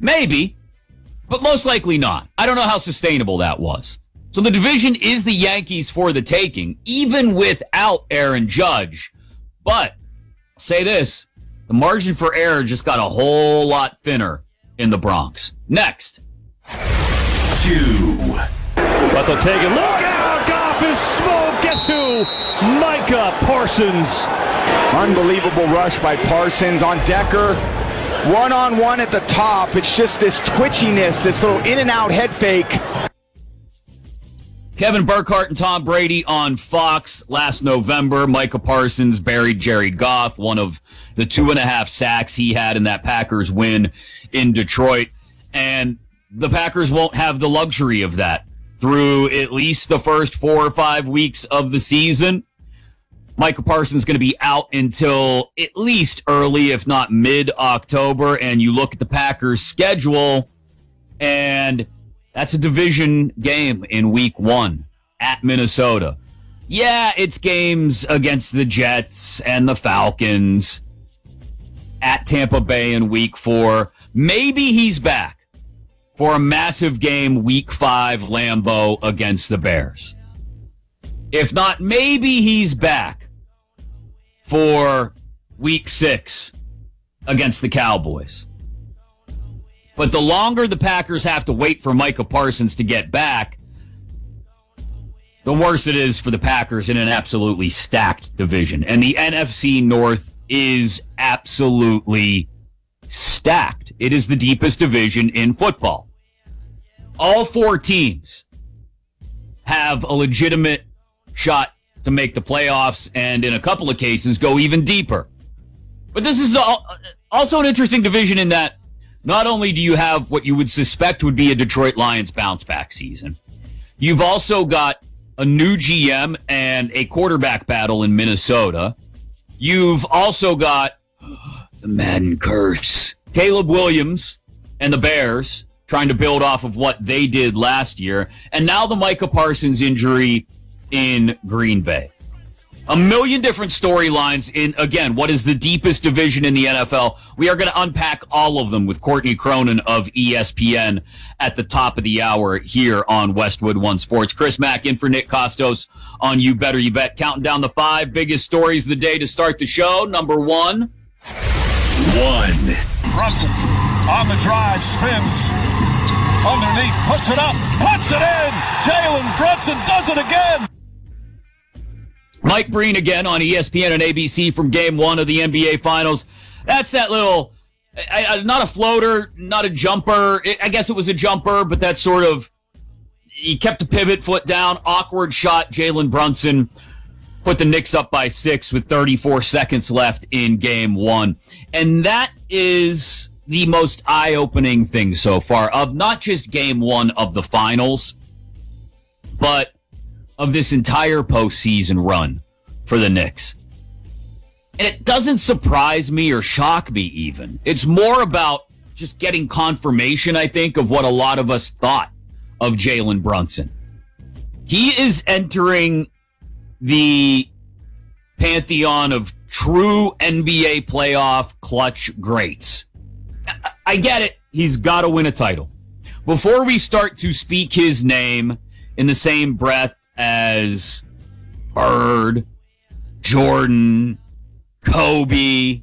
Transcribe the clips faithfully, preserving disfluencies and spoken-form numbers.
Maybe, but most likely not. I don't know how sustainable that was. So the division is the Yankees for the taking, even without Aaron Judge. But, I'll say this, the margin for error just got a whole lot thinner in the Bronx. Next. Two. But they'll take it. Look out! Goff is smoke. Guess who? Micah Parsons. Unbelievable rush by Parsons on Decker. One-on-one at the top. It's just this twitchiness, this little in-and-out head fake. Kevin Burkhardt and Tom Brady on Fox last November. Micah Parsons buried Jared Goff, one of the two and a half sacks he had in that Packers win in Detroit. And the Packers won't have the luxury of that through at least the first four or five weeks of the season. Micah Parsons is going to be out until at least early, if not mid-October. And you look at the Packers' schedule, and that's a division game in week one at Minnesota. Yeah, it's games against the Jets and the Falcons at Tampa Bay in week four. Maybe he's back for a massive game week five Lambeau against the Bears. If not, maybe he's back for week six against the Cowboys. But the longer the Packers have to wait for Micah Parsons to get back, the worse it is for the Packers in an absolutely stacked division. And the N F C North is absolutely stacked. It is the deepest division in football. All four teams have a legitimate shot to make the playoffs and in a couple of cases go even deeper. But this is also an interesting division in that not only do you have what you would suspect would be a Detroit Lions bounce-back season, you've also got a new G M and a quarterback battle in Minnesota. You've also got the Madden curse. Caleb Williams and the Bears trying to build off of what they did last year. And now the Micah Parsons injury in Green Bay. A million different storylines in, again, what is the deepest division in the N F L. We are going to unpack all of them with Courtney Cronin of E S P N at the top of the hour here on Westwood One Sports. Chris Mack in for Nick Costos on You Better You Bet. Counting down the five biggest stories of the day to start the show. Number one. One. Brunson on the drive, spins underneath, puts it up, puts it in. Jalen Brunson does it again. Mike Breen again on E S P N and A B C from game one of the N B A Finals. That's that little, I, I, not a floater, not a jumper. It, I guess it was a jumper, but that's sort of, he kept the pivot foot down, awkward shot. Jalen Brunson put the Knicks up by six with thirty-four seconds left in game one. And that is the most eye-opening thing so far of not just game one of the finals, but of this entire postseason run for the Knicks. And it doesn't surprise me or shock me even. It's more about just getting confirmation, I think, of what a lot of us thought of Jalen Brunson. He is entering the pantheon of true N B A playoff clutch greats. I get it. He's got to win a title. Before we start to speak his name in the same breath as Bird, Jordan, Kobe,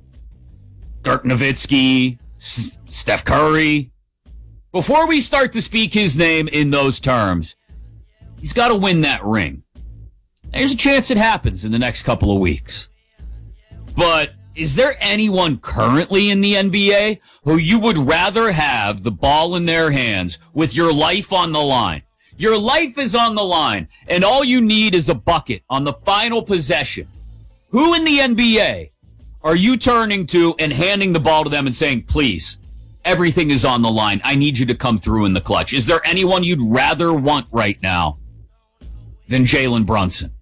Dirk Nowitzki, S- Steph Curry. Before we start to speak his name in those terms, he's got to win that ring. There's a chance it happens in the next couple of weeks. But is there anyone currently in the N B A who you would rather have the ball in their hands with your life on the line? Your life is on the line, and all you need is a bucket on the final possession. Who in the N B A are you turning to and handing the ball to them and saying, please, everything is on the line. I need you to come through in the clutch. Is there anyone you'd rather want right now than Jalen Brunson?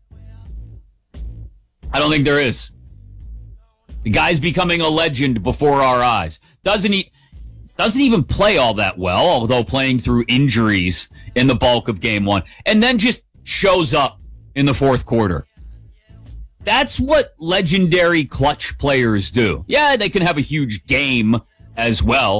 I don't think there is. The guy's becoming a legend before our eyes. Doesn't he? Doesn't even play all that well, although playing through injuries in the bulk of game one, and then just shows up in the fourth quarter. That's what legendary clutch players do. Yeah, they can have a huge game as well.